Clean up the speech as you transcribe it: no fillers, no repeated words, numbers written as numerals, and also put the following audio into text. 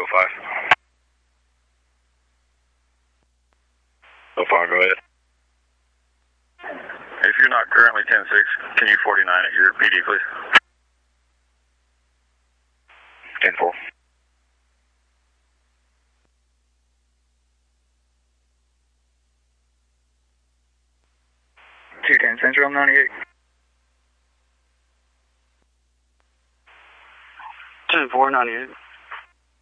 205. 05, go ahead. If you're not currently 10-6, can you 49 at your PD, please? 10-4. 210 Central 98. 10-4, 98.